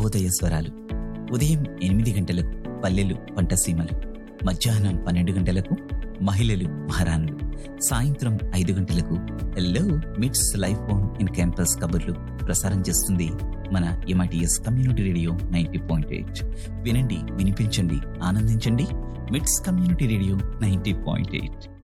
శుభోదయ స్వరాలు. ఉదయం 8 గంటలకు పల్లెలు పంటసీమలు, మధ్యాహ్నం 12 గంటలకు మహిళలు మహారాణులు, సాయంత్రం 5 గంటలకు హెల్లో మిట్స్ లైఫ్ ఆన్ ఇన్ క్యాంపస్ కబుర్లు ప్రసారం చేస్తుంది మన MITS కమ్యూనిటీ రేడియో 90.8. వినండి, వినిపించండి, ఆనందించండి. మిట్స్ కమ్యూనిటీ రేడియో 90.8.